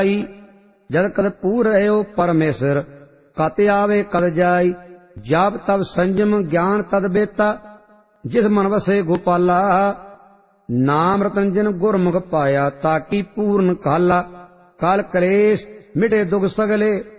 जद कद पूर रहो परमेश्वर, कत आवे कद जाई। जाप तब संयम ज्ञान तद बेता, जिस मन वसे गोपाला। नाम रतंजन गुरमुख पाया, ताकि पूर्ण काला। काल कलेश मिटे दुख सगले,